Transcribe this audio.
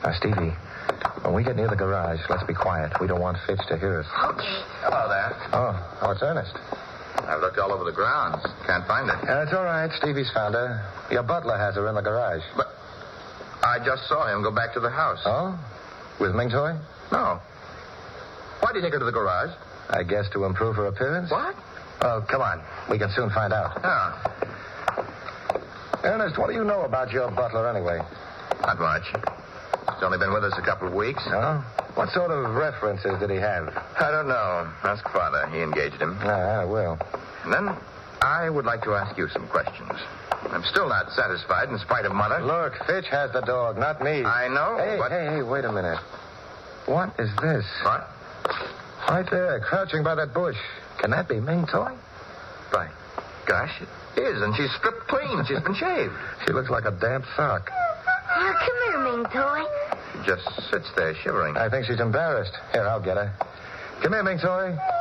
Stevie, when we get near the garage, let's be quiet. We don't want Fitch to hear us. Okay. Hello there. Oh, it's Ernest. I've looked all over the grounds. Can't find her. It's all right. Stevie's found her. Your butler has her in the garage. But I just saw him go back to the house. Oh? With Ming Toy? No. Why did he take her to the garage? I guess to improve her appearance? What? Oh, come on. We can soon find out. Oh, Ernest, what do you know about your butler anyway? not much. He's only been with us a couple of weeks. No? What sort of references did he have? I don't know. Ask Father. He engaged him. I will. And then I would like to ask you some questions. I'm still not satisfied in spite of Mother. Look, Fitch has the dog, not me. I know, but... Hey, wait a minute. What is this? What? Right there, crouching by that bush. Can that be Ming Toy? By gosh, it is, and she's stripped clean. She's been shaved. She looks like a damp sock. Come here, Ming Toy. She just sits there shivering. I think she's embarrassed. Here, I'll get her. Come here, Ming Toy.